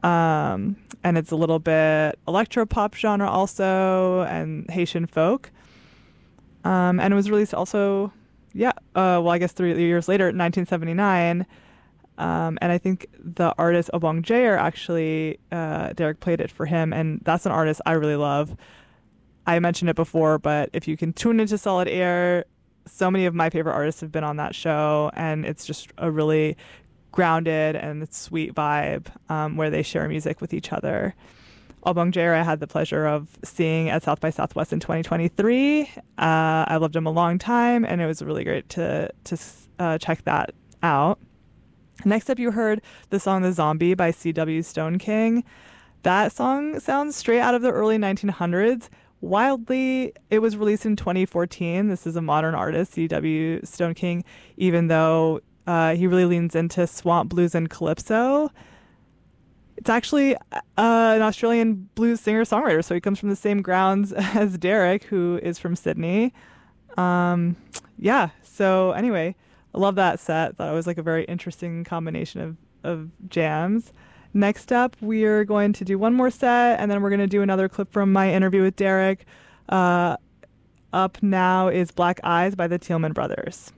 And it's a little bit electro pop genre also, and Haitian folk. And it was released also, yeah, well, I guess 3 years later, 1979. And I think the artist Obong Jayer actually, Derek played it for him, and that's an artist I really love. I mentioned it before, but if you can tune into Solid Air, so many of my favorite artists have been on that show, and it's just a really grounded and sweet vibe where they share music with each other. Obong Jayer I had the pleasure of seeing at South by Southwest in 2023. I loved him a long time, and it was really great to check that out. Next up, you heard the song The Zombie by C.W. Stone King. That song sounds straight out of the early 1900s. Wildly, it was released in 2014. This is a modern artist, C.W. Stone King, even though he really leans into swamp blues and calypso. It's actually an Australian blues singer-songwriter, so he comes from the same grounds as Derek, who is from Sydney. Yeah, so anyway, I love that set. Thought it was like a very interesting combination of jams. Next up, we are going to do one more set, and then we're going to do another clip from my interview with Derek. Up now is Black Eyes by the Tealman Brothers.